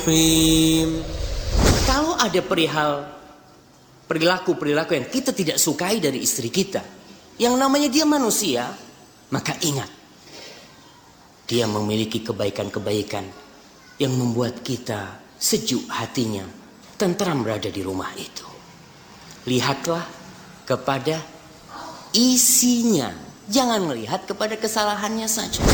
Kalau ada perilaku yang kita tidak sukai dari istri kita, yang namanya dia manusia, maka ingat, dia memiliki kebaikan-kebaikan yang membuat kita sejuk hatinya, tentram berada di rumah itu. Lihatlah kepada isinya, jangan melihat kepada kesalahannya saja.